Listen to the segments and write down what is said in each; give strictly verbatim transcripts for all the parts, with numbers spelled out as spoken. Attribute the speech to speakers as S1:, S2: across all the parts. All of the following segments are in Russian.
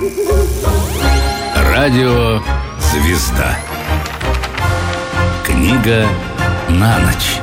S1: Радио «Звезда». Книга на ночь.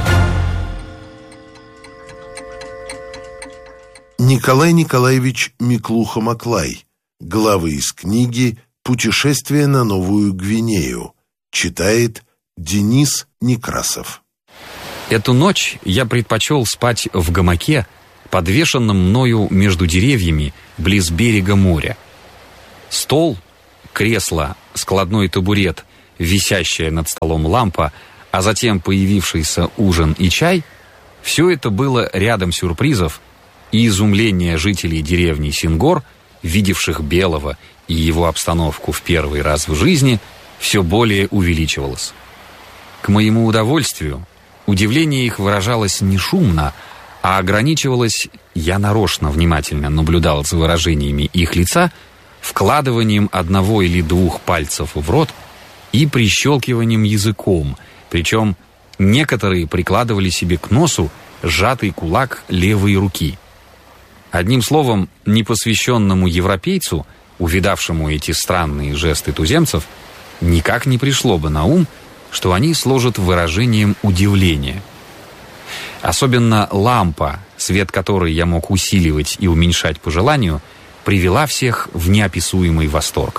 S2: Николай Николаевич Миклуха-Маклай. Главы из книги «Путешествие на Новую Гвинею». Читает Денис Некрасов.
S3: Эту ночь я предпочел спать в гамаке, подвешенном мною между деревьями близ берега моря. Стол, кресло, складной табурет, висящая над столом лампа, а затем появившийся ужин и чай — все это было рядом сюрпризов, и изумление жителей деревни Сингор, видевших Белого и его обстановку в первый раз в жизни, все более увеличивалось. К моему удовольствию, удивление их выражалось не шумно, а ограничивалось, я нарочно внимательно наблюдал за выражениями их лица, вкладыванием одного или двух пальцев в рот и прищелкиванием языком, причем некоторые прикладывали себе к носу сжатый кулак левой руки. Одним словом, непосвященному европейцу, увидавшему эти странные жесты туземцев, никак не пришло бы на ум, что они служат выражением удивления. Особенно лампа, свет которой я мог усиливать и уменьшать по желанию, привела всех в неописуемый восторг.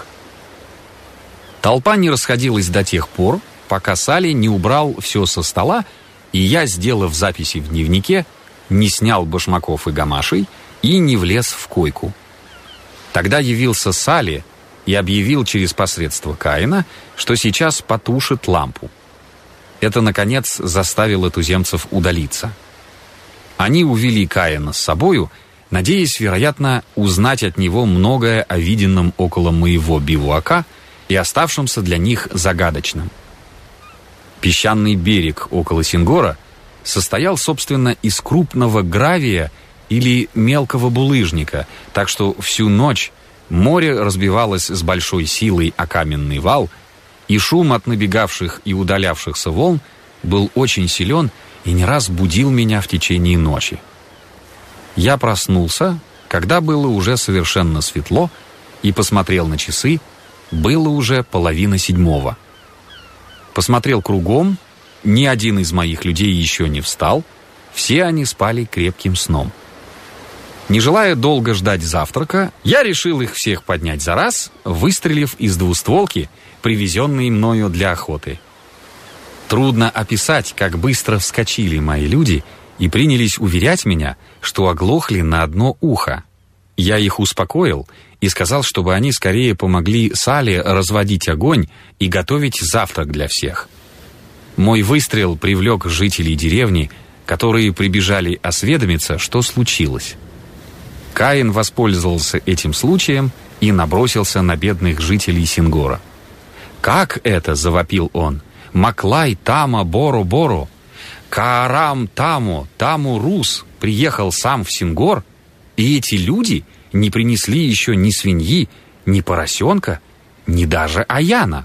S3: Толпа не расходилась до тех пор, пока Салли не убрал все со стола, и я, сделав записи в дневнике, не снял башмаков и гамашей и не влез в койку. Тогда явился Салли и объявил через посредство Каина, что сейчас потушит лампу. Это, наконец, заставило туземцев удалиться. Они увели Каина с собою, надеясь, вероятно, узнать от него многое о виденном около моего бивуака и оставшемся для них загадочным. Песчаный берег около Сингора состоял, собственно, из крупного гравия или мелкого булыжника, так что всю ночь море разбивалось с большой силой о каменный вал, и шум от набегавших и удалявшихся волн был очень силен и не раз будил меня в течение ночи. Я проснулся, когда было уже совершенно светло, и посмотрел на часы, было уже половина седьмого. Посмотрел кругом, ни один из моих людей еще не встал, все они спали крепким сном. Не желая долго ждать завтрака, я решил их всех поднять за раз, выстрелив из двустволки, привезенной мною для охоты. Трудно описать, как быстро вскочили мои люди и принялись уверять меня, что оглохли на одно ухо. Я их успокоил и сказал, чтобы они скорее помогли Салли разводить огонь и готовить завтрак для всех. Мой выстрел привлек жителей деревни, которые прибежали осведомиться, что случилось. Каин воспользовался этим случаем и набросился на бедных жителей Сингора. «Как это?» — завопил он. «Маклай Тама Боро-Боро! Каарам Таму, Таму Рус приехал сам в Сингор, и эти люди не принесли еще ни свиньи, ни поросенка, ни даже аяна».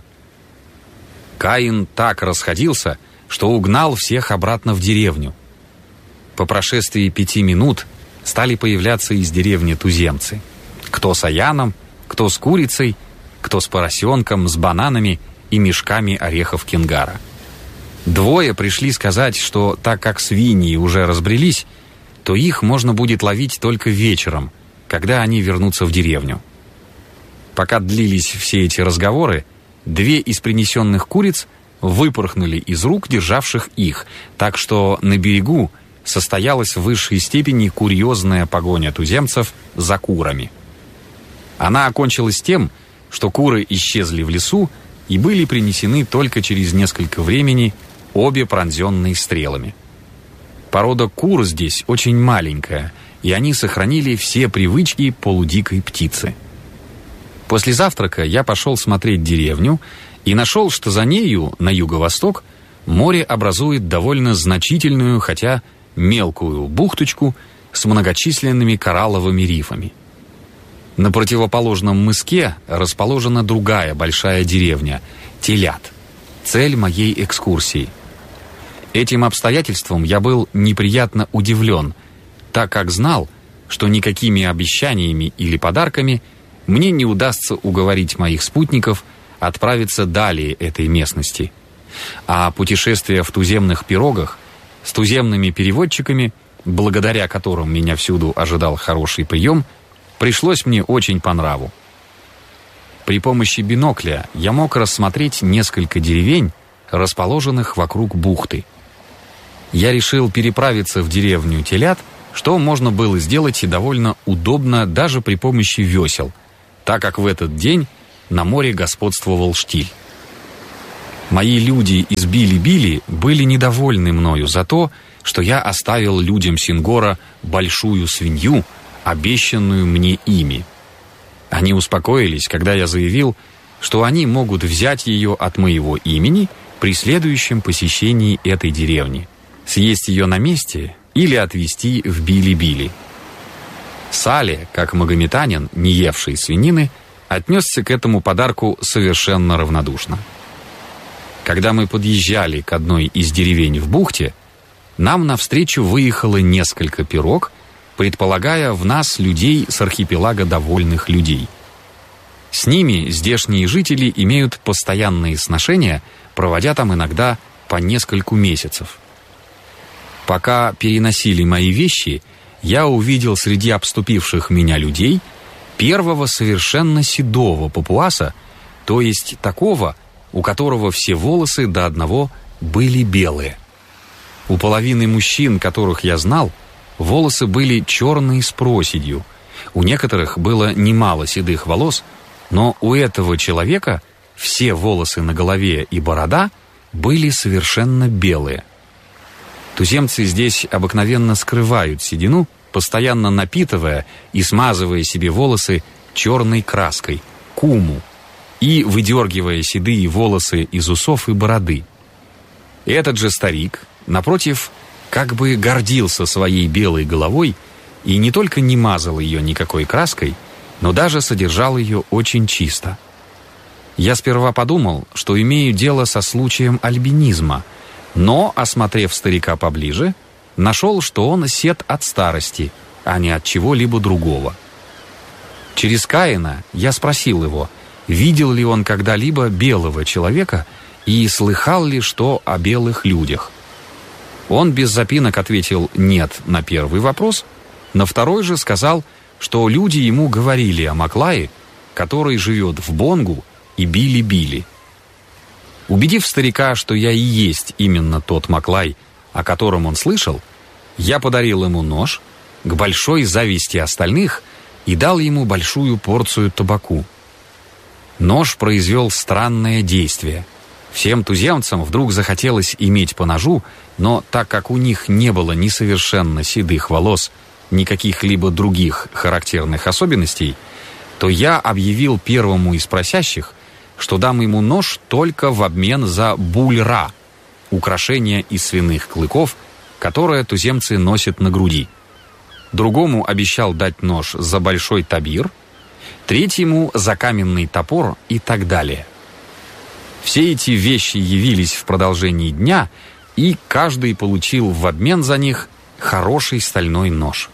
S3: Каин так расходился, что угнал всех обратно в деревню. По прошествии пяти минут стали появляться из деревни туземцы. Кто с аяном, кто с курицей, кто с поросенком, с бананами и мешками орехов кингара. Двое пришли сказать, что так как свиньи уже разбрелись, то их можно будет ловить только вечером, когда они вернутся в деревню. Пока длились все эти разговоры, две из принесенных куриц выпорхнули из рук державших их, так что на берегу состоялась в высшей степени курьезная погоня туземцев за курами. Она окончилась тем, что куры исчезли в лесу и были принесены только через несколько времени, обе пронзенные стрелами. Порода кур здесь очень маленькая, и они сохранили все привычки полудикой птицы. После завтрака я пошел смотреть деревню и нашел, что за нею, на юго-восток, море образует довольно значительную, хотя мелкую бухточку с многочисленными коралловыми рифами. На противоположном мыске расположена другая большая деревня – Телят, цель моей экскурсии. Этим обстоятельством я был неприятно удивлен, так как знал, что никакими обещаниями или подарками мне не удастся уговорить моих спутников отправиться далее этой местности. А путешествие в туземных пирогах с туземными переводчиками, благодаря которым меня всюду ожидал хороший прием, пришлось мне очень по нраву. При помощи бинокля я мог рассмотреть несколько деревень, расположенных вокруг бухты. Я решил переправиться в деревню Телят, что можно было сделать и довольно удобно даже при помощи весел, так как в этот день на море господствовал штиль. Мои люди из Били-Били были недовольны мною за то, что я оставил людям Сингора большую свинью, обещанную мне ими. Они успокоились, когда я заявил, что они могут взять ее от моего имени при следующем посещении этой деревни, съесть ее на месте или отвезти в Били-Били. Сале, как магометанин, не евший свинины, отнесся к этому подарку совершенно равнодушно. Когда мы подъезжали к одной из деревень в бухте, нам навстречу выехало несколько пирог, предполагая в нас людей с архипелага довольных людей. С ними здешние жители имеют постоянные сношения, проводя там иногда по нескольку месяцев. Пока переносили мои вещи, я увидел среди обступивших меня людей первого совершенно седого папуаса, то есть такого, у которого все волосы до одного были белые. У половины мужчин, которых я знал, волосы были черные с проседью. У некоторых было немало седых волос, но у этого человека все волосы на голове и борода были совершенно белые. Туземцы здесь обыкновенно скрывают седину, постоянно напитывая и смазывая себе волосы черной краской, куму, и выдергивая седые волосы из усов и бороды. Этот же старик, напротив, как бы гордился своей белой головой и не только не мазал ее никакой краской, но даже содержал ее очень чисто. Я сперва подумал, что имею дело со случаем альбинизма, но, осмотрев старика поближе, нашел, что он сед от старости, а не от чего-либо другого. Через Каина я спросил его, видел ли он когда-либо белого человека и слыхал ли что о белых людях. Он без запинок ответил «нет» на первый вопрос, на второй же сказал, что люди ему говорили о Маклае, который живет в Бонгу и Били-Били. Убедив старика, что я и есть именно тот Маклай, о котором он слышал, я подарил ему нож, к большой зависти остальных, и дал ему большую порцию табаку. Нож произвел странное действие. Всем туземцам вдруг захотелось иметь по ножу, но так как у них не было ни совершенно седых волос, ни каких-либо других характерных особенностей, то я объявил первому из просящих, что дам ему нож только в обмен за бульра, украшение из свиных клыков, которое туземцы носят на груди. Другому обещал дать нож за большой табир, третьему за каменный топор и так далее. Все эти вещи явились в продолжении дня, и каждый получил в обмен за них хороший стальной нож.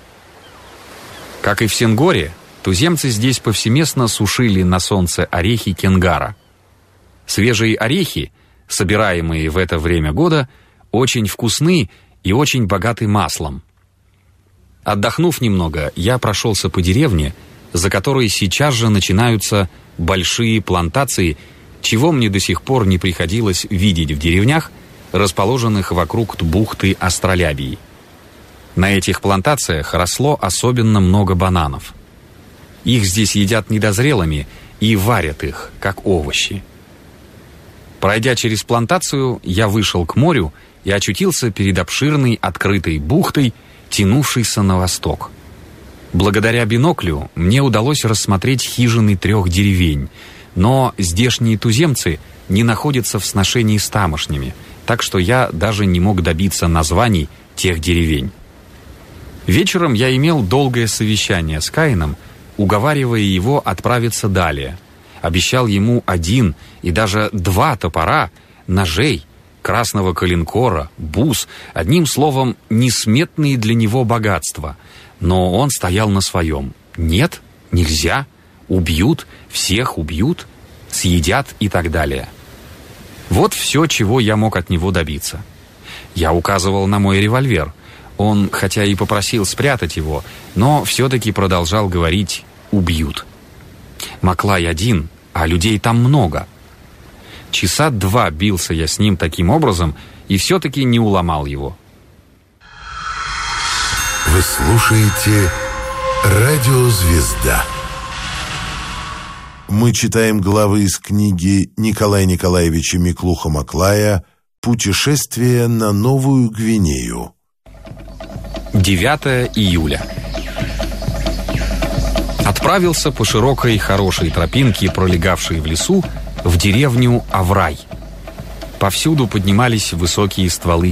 S3: Как и в Сингоре, туземцы здесь повсеместно сушили на солнце орехи кенгара. Свежие орехи, собираемые в это время года, очень вкусны и очень богаты маслом. Отдохнув немного, я прошелся по деревне, за которой сейчас же начинаются большие плантации, чего мне до сих пор не приходилось видеть в деревнях, расположенных вокруг бухты Астролябии. На этих плантациях росло особенно много бананов. Их здесь едят недозрелыми и варят их, как овощи. Пройдя через плантацию, я вышел к морю и очутился перед обширной открытой бухтой, тянувшейся на восток. Благодаря биноклю мне удалось рассмотреть хижины трех деревень, но здешние туземцы не находятся в сношении с тамошними, так что я даже не мог добиться названий тех деревень. Вечером я имел долгое совещание с Каином, уговаривая его отправиться далее. Обещал ему один и даже два топора, ножей, красного коленкора, бус, одним словом, несметные для него богатства. Но он стоял на своем. Нет, нельзя. Убьют, всех убьют, съедят и так далее. Вот все, чего я мог от него добиться. Я указывал на мой револьвер. Он, хотя и попросил спрятать его, но все-таки продолжал говорить «убьют». Маклай один, а людей там много. Часа два бился я с ним таким образом и все-таки не уломал его.
S2: Вы слушаете «Радио Звезда». Мы читаем главы из книги Николая Николаевича Миклуха-Маклая «Путешествие на Новую Гвинею».
S3: девятое июля. Отправился по широкой хорошей тропинке, пролегавшей в лесу, в деревню Аврай. Повсюду поднимались высокие стволы